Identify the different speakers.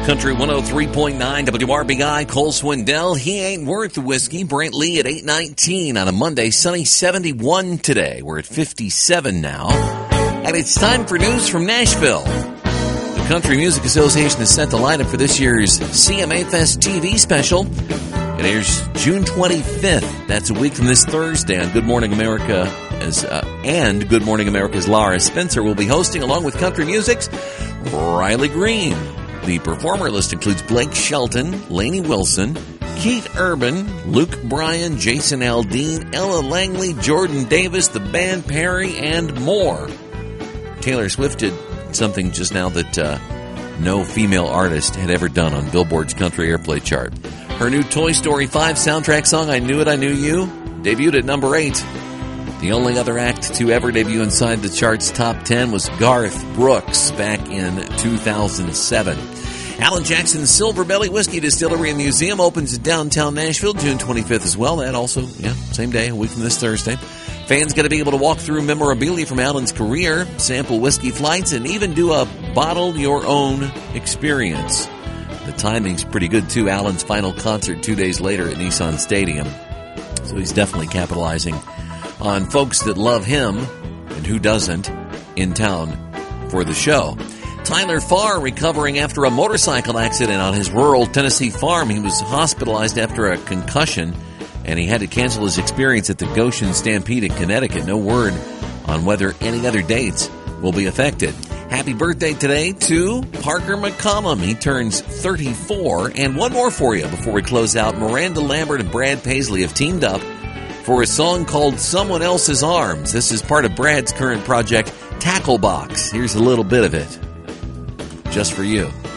Speaker 1: Country 103.9 WRBI, Cole Swindell. He ain't worth the whiskey. Brent Lee at 8:19 on a Monday. Sunny 71 today. We're at 57 now. And it's time for news from Nashville. The Country Music Association has set the lineup for this year's CMA Fest TV special. It airs June 25th. That's a week from this Thursday on Good Morning America. And Good Morning America's Laura Spencer will be hosting, along with Country Music's Riley Green. The performer list includes Blake Shelton, Lainey Wilson, Keith Urban, Luke Bryan, Jason Aldean, Ella Langley, Jordan Davis, the band Perry, and more. Taylor Swift did something just now that no female artist had ever done on Billboard's country airplay chart. Her new Toy Story 5 soundtrack song, I Knew It, I Knew You, debuted at number 8. The only other act to ever debut inside the chart's top 10 was Garth Brooks back in 2007. Alan Jackson's Silver Belly Whiskey Distillery and Museum opens in downtown Nashville June 25th as well. That also, same day, a week from this Thursday. Fans going to be able to walk through memorabilia from Alan's career, sample whiskey flights, and even do a bottle your own experience. The timing's pretty good, too. Alan's final concert 2 days later at Nissan Stadium. So he's definitely capitalizing on folks that love him, and who doesn't, in town for the show. Tyler Farr recovering after a motorcycle accident on his rural Tennessee farm. He was hospitalized after a concussion, and he had to cancel his experience at the Goshen Stampede in Connecticut. No word on whether any other dates will be affected. Happy birthday today to Parker McCollum. He turns 34. And one more for you before we close out. Miranda Lambert and Brad Paisley have teamed up for a song called Someone Else's Arms. This is part of Brad's current project, Tackle Box. Here's a little bit of it, just for you.